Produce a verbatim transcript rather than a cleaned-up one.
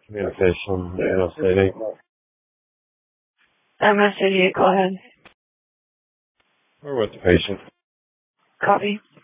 Communication, M S eighty. M S eighty-eight, go ahead. We're with the patient. Copy.